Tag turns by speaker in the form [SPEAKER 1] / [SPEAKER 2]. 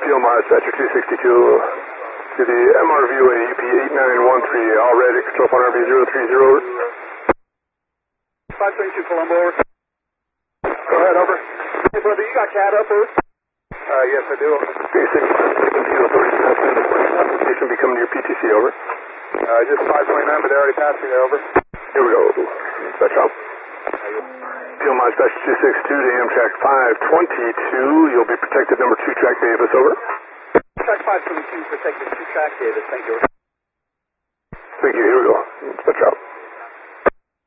[SPEAKER 1] Field Miles Dispatcher 262 to the MRV UP 8913, all ready, control point RV 030.
[SPEAKER 2] 522 Colombo, over.
[SPEAKER 1] Go ahead, over.
[SPEAKER 2] Hey, brother, you got CAD up, over?
[SPEAKER 1] Yes, I do. Application be coming to your PTC, over.
[SPEAKER 2] Just 529, but they already passed me there, over.
[SPEAKER 1] Here we go. Dispatch out. Field Miles Dispatcher 262 to Amtrak 522. You'll be protected number 2 track Davis, over.
[SPEAKER 2] Track 522, protected 2 track Davis, thank you.
[SPEAKER 1] Thank you, here we go. Dispatch out.